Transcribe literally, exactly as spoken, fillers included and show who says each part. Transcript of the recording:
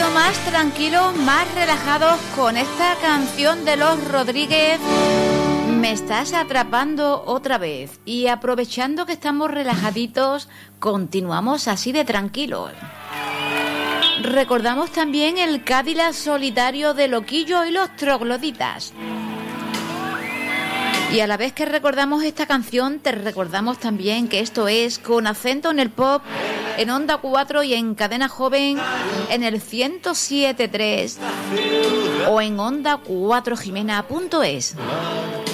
Speaker 1: poquito más tranquilos, más relajados con esta canción de Los Rodríguez. Me estás atrapando otra vez. Y aprovechando que estamos relajaditos, continuamos así de tranquilos. Recordamos también el Cadillac solitario de Loquillo y los Trogloditas. Y a la vez que recordamos esta canción, te recordamos también que esto es Con Acento en el Pop, en Onda cuatro y en Cadena Joven, en el ciento siete punto tres o en onda cuatro jimena punto es.